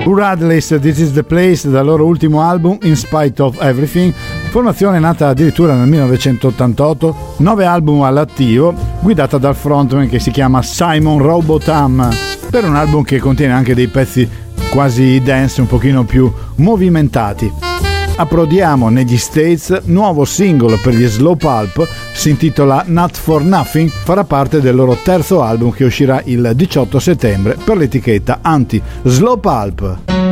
Uradlis, This is the Place, dal loro ultimo album In Spite of Everything, formazione nata addirittura nel 1988, 9 album all'attivo, guidata dal frontman che si chiama Simon Robotham, per un album che contiene anche dei pezzi quasi dance, un pochino più movimentati. Approdiamo negli States, nuovo singolo per gli Slow Pulp, si intitola Not for Nothing, farà parte del loro terzo album che uscirà il 18 settembre per l'etichetta Anti Slow Pulp.